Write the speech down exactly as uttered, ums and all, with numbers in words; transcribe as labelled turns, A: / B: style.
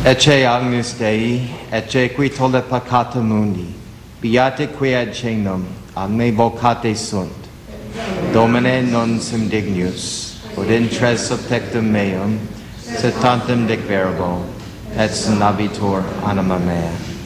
A: Ecce agnus Dei, ecce qui tollet peccata mundi, beate qui ad cenum, omne vocate sunt. Domine non sum dignus, ut intres subtectum meum, sed tantum dic verbo, et sinabitur anima mea.